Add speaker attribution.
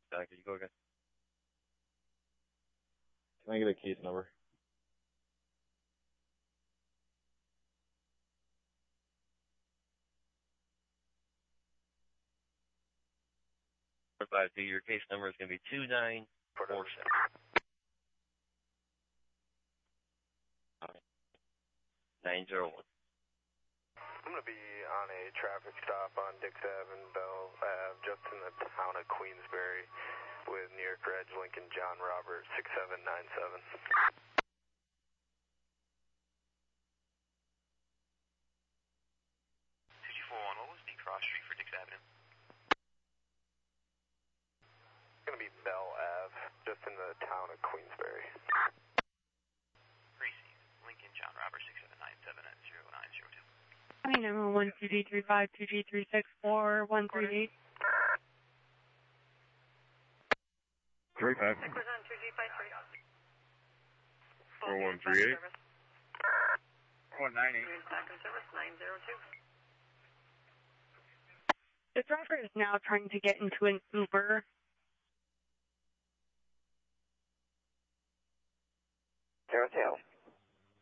Speaker 1: Could you go again?
Speaker 2: Can I get a case number?
Speaker 1: Your case number is going to be 2947. 901.
Speaker 3: I'm going to be on a traffic stop on Dix Ave and Bell Ave, just in the town of Queensbury, with New York Reg Lincoln John Robert 6797.
Speaker 4: 241, what was the cross street for Dix Avenue?
Speaker 3: It's going to be Bell Ave, just in the town of Queensbury.
Speaker 4: Received. Lincoln John Robert 6797 at 0902.
Speaker 5: I mean, I'm 2G35, 2G364138.
Speaker 2: 35. 4138.
Speaker 6: 198.
Speaker 5: The driver is now trying to get into an Uber.
Speaker 7: Tail.